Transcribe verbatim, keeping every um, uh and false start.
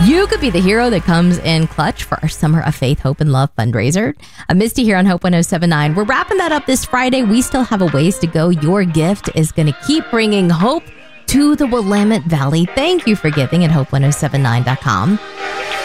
You could be the hero that comes in clutch for our Summer of Faith, Hope, and Love fundraiser. A Misty here on Hope one oh seven point nine. We're wrapping that up this Friday. We still have a ways to go. Your gift is going to keep bringing hope to the Willamette Valley. Thank you for giving at hope one oh seven nine dot com.